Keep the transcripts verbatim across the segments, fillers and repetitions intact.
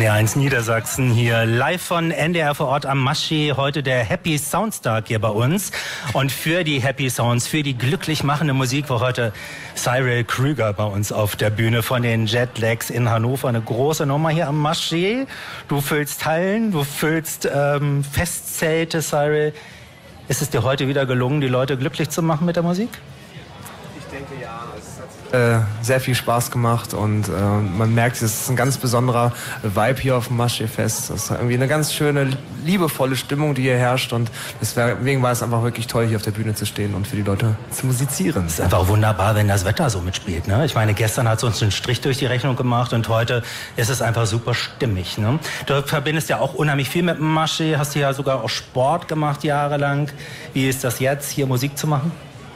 N D R eins Niedersachsen hier live von N D R vor Ort am Maschsee. Heute der Happy Soundstag hier bei uns. Und für die Happy Sounds, für die glücklich machende Musik war heute Cyril Krüger bei uns auf der Bühne von den Jetlags in Hannover. Eine große Nummer hier am Maschsee. Du füllst Hallen, du füllst ähm, Festzelte, Cyril. Ist es dir heute wieder gelungen, die Leute glücklich zu machen mit der Musik? Ich denke ja. Es hat äh, sehr viel Spaß gemacht und äh, man merkt, es ist ein ganz besonderer Vibe hier auf dem Maschsee-Fest. Es ist irgendwie eine ganz schöne, liebevolle Stimmung, die hier herrscht und deswegen war es einfach wirklich toll, hier auf der Bühne zu stehen und für die Leute zu musizieren. Es ist einfach wunderbar, wenn das Wetter so mitspielt, ne? Ich meine, gestern hat es uns einen Strich durch die Rechnung gemacht und heute ist es einfach super stimmig, ne? Du verbindest ja auch unheimlich viel mit dem Maschsee, hast du ja sogar auch Sport gemacht jahrelang. Wie ist das jetzt, hier Musik zu machen?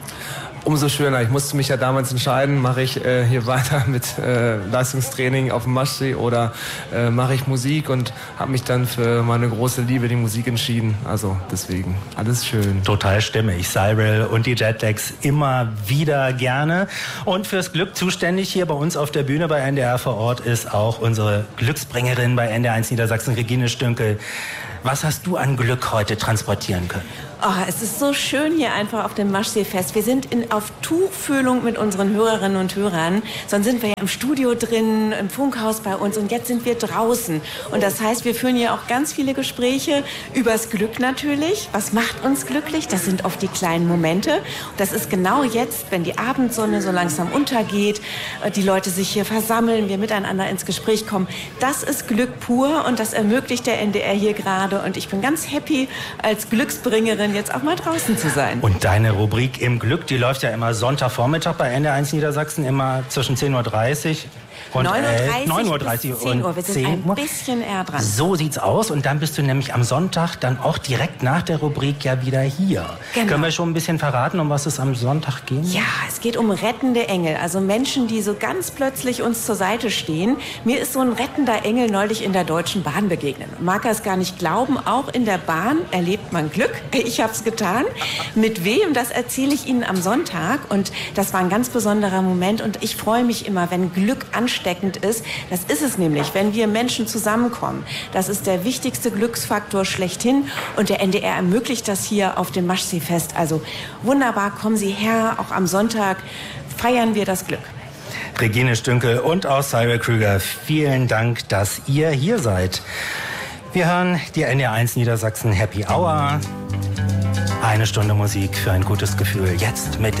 Umso schöner. Ich musste mich ja damals entscheiden, mache ich äh, hier weiter mit äh, Leistungstraining auf dem Maschsee oder äh, mache ich Musik und habe mich dann für meine große Liebe, die Musik, entschieden. Also deswegen, alles schön. Total stimmig. Cyril und die Jetlags immer wieder gerne. Und fürs Glück zuständig hier bei uns auf der Bühne bei N D R vor Ort ist auch unsere Glücksbringerin bei N D R eins Niedersachsen, Regine Stünkel. Was hast du an Glück heute transportieren können? Oh, es ist so schön hier einfach auf dem Maschsee-Fest. Wir sind in, auf Tuchfühlung mit unseren Hörerinnen und Hörern. Sonst sind wir ja im Studio drin, im Funkhaus bei uns und jetzt sind wir draußen. Und das heißt, wir führen hier auch ganz viele Gespräche übers Glück natürlich. Was macht uns glücklich? Das sind oft die kleinen Momente. Und das ist genau jetzt, wenn die Abendsonne so langsam untergeht, die Leute sich hier versammeln, wir miteinander ins Gespräch kommen. Das ist Glück pur und das ermöglicht der N D R hier gerade. Und ich bin ganz happy, als Glücksbringerin jetzt auch mal draußen zu sein. Und deine Rubrik im Glück, die läuft ja immer Sonntagvormittag bei N D R eins Niedersachsen, immer zwischen zehn Uhr dreißig und neun Uhr dreißig und zehn Uhr. Wir sind ein bisschen eher dran. So sieht's aus. Und dann bist du nämlich am Sonntag dann auch direkt nach der Rubrik ja wieder hier. Genau. Können wir schon ein bisschen verraten, um was es am Sonntag geht? Ja, es geht um rettende Engel. Also Menschen, die so ganz plötzlich uns zur Seite stehen. Mir ist so ein rettender Engel neulich in der Deutschen Bahn begegnet. Mag er es gar nicht glauben, auch in der Bahn erlebt man Glück. Ich habe es getan. Mit wem, das erzähle ich Ihnen am Sonntag. Und das war ein ganz besonderer Moment. Und ich freue mich immer, wenn Glück ansteckend ist. Das ist es nämlich, wenn wir Menschen zusammenkommen. Das ist der wichtigste Glücksfaktor schlechthin. Und der N D R ermöglicht das hier auf dem Maschsee-Fest. Also wunderbar, kommen Sie her. Auch am Sonntag feiern wir das Glück. Regine Stünkel und auch Cyril Krüger, vielen Dank, dass ihr hier seid. Wir hören die N D R eins Niedersachsen Happy Hour. Eine Stunde Musik für ein gutes Gefühl. Jetzt mit